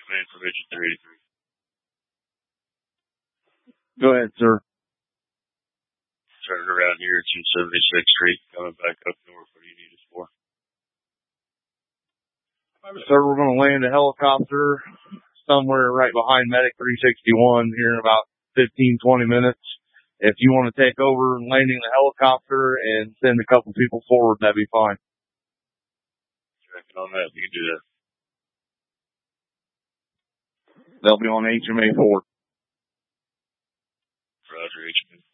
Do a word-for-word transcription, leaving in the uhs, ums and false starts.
Command for Midget three eighty-three. Go ahead, sir. Turning around here at two seventy-sixth Street, coming back up north. What do you need us for? Sir, we're going to land a helicopter somewhere right behind Medic three sixty-one here in about fifteen, twenty minutes. If you want to take over landing the helicopter and send a couple people forward, that'd be fine. Checking on that. You can do that. They'll be on H M A four. Roger, H M A